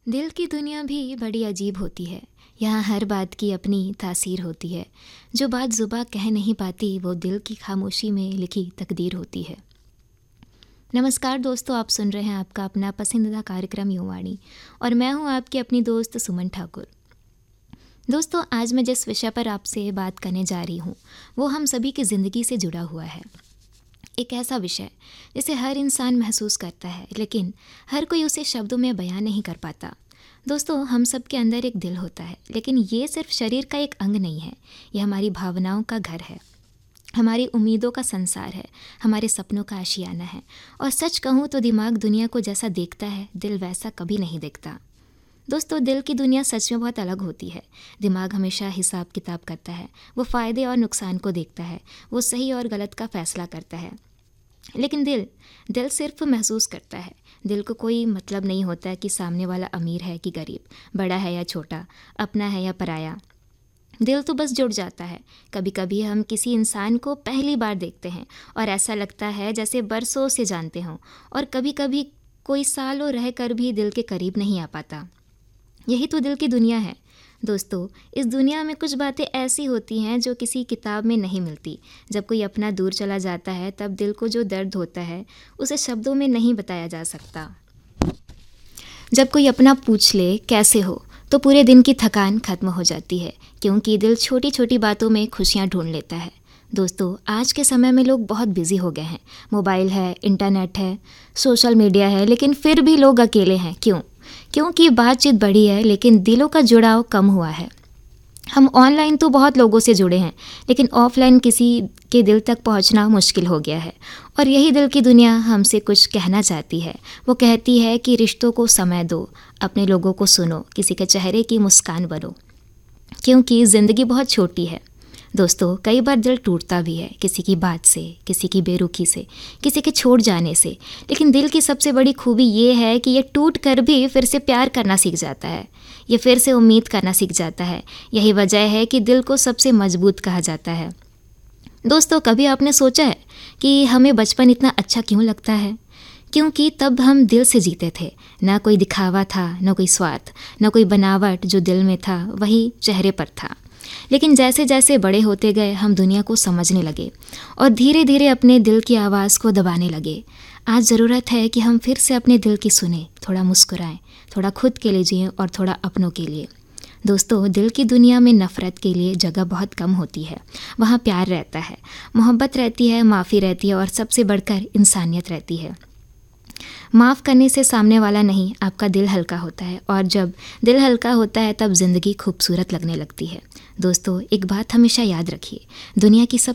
दिल की दुनिया भी बड़ी अजीब होती है। यहाँ हर बात की अपनी तासीर होती है। जो बात जुबां कह नहीं पाती वो दिल की खामोशी में लिखी तकदीर होती है। नमस्कार दोस्तों, आप सुन रहे हैं आपका अपना पसंदीदा कार्यक्रम युवाणी और मैं हूँ आपकी अपनी दोस्त सुमन ठाकुर। दोस्तों, आज मैं जिस विषय पर आपसे बात करने जा रही हूँ वो हम सभी की ज़िंदगी से जुड़ा हुआ है। एक ऐसा विषय जिसे हर इंसान महसूस करता है, लेकिन हर कोई उसे शब्दों में बयान नहीं कर पाता। दोस्तों, हम सब के अंदर एक दिल होता है, लेकिन ये सिर्फ शरीर का एक अंग नहीं है। ये हमारी भावनाओं का घर है, हमारी उम्मीदों का संसार है, हमारे सपनों का आशियाना है। और सच कहूँ तो दिमाग दुनिया को जैसा देखता है, दिल वैसा कभी नहीं देखता। दोस्तों, दिल की दुनिया सच में बहुत अलग होती है। दिमाग हमेशा हिसाब किताब करता है, वो फ़ायदे और नुकसान को देखता है, वो सही और गलत का फैसला करता है। लेकिन दिल सिर्फ महसूस करता है। दिल को कोई मतलब नहीं होता कि सामने वाला अमीर है कि गरीब, बड़ा है या छोटा, अपना है या पराया। दिल तो बस जुड़ जाता है। कभी कभी हम किसी इंसान को पहली बार देखते हैं और ऐसा लगता है जैसे बरसों से जानते हों, और कभी कभी कोई सालों रह कर भी दिल के करीब नहीं आ पाता। यही तो दिल की दुनिया है। दोस्तों, इस दुनिया में कुछ बातें ऐसी होती हैं जो किसी किताब में नहीं मिलती। जब कोई अपना दूर चला जाता है तब दिल को जो दर्द होता है उसे शब्दों में नहीं बताया जा सकता। जब कोई अपना पूछ ले कैसे हो तो पूरे दिन की थकान खत्म हो जाती है, क्योंकि दिल छोटी छोटी बातों में खुशियाँ ढूंढ लेता है। दोस्तों, आज के समय में लोग बहुत बिजी हो गए हैं। मोबाइल है, इंटरनेट है, सोशल मीडिया है, लेकिन फिर भी लोग अकेले हैं। क्योंकि बातचीत बढ़ी है, लेकिन दिलों का जुड़ाव कम हुआ है। हम ऑनलाइन तो बहुत लोगों से जुड़े हैं, लेकिन ऑफलाइन किसी के दिल तक पहुंचना मुश्किल हो गया है। और यही दिल की दुनिया हमसे कुछ कहना चाहती है। वो कहती है कि रिश्तों को समय दो, अपने लोगों को सुनो, किसी के चेहरे की मुस्कान बनो, क्योंकि ज़िंदगी बहुत छोटी है। दोस्तों, कई बार दिल टूटता भी है, किसी की बात से, किसी की बेरुखी से, किसी के छोड़ जाने से। लेकिन दिल की सबसे बड़ी खूबी ये है कि ये टूट कर भी फिर से प्यार करना सीख जाता है, ये फिर से उम्मीद करना सीख जाता है। यही वजह है कि दिल को सबसे मजबूत कहा जाता है। दोस्तों, कभी आपने सोचा है कि हमें बचपन इतना अच्छा क्यों लगता है? क्योंकि तब हम दिल से जीते थे। ना कोई दिखावा था, ना कोई स्वार्थ, ना कोई बनावट। जो दिल में था वही चेहरे पर था। लेकिन जैसे जैसे बड़े होते गए हम दुनिया को समझने लगे और धीरे धीरे अपने दिल की आवाज़ को दबाने लगे। आज ज़रूरत है कि हम फिर से अपने दिल की सुने, थोड़ा मुस्कुराएं, थोड़ा खुद के लिए जिएं और थोड़ा अपनों के लिए। दोस्तों, दिल की दुनिया में नफ़रत के लिए जगह बहुत कम होती है। वहाँ प्यार रहता है, मोहब्बत रहती है, माफ़ी रहती है और सबसे बढ़कर इंसानियत रहती है। माफ़ करने से सामने वाला नहीं, आपका दिल हल्का होता है, और जब दिल हल्का होता है तब ज़िंदगी खूबसूरत लगने लगती है। दोस्तों, एक बात हमेशा याद रखिए, दुनिया की सब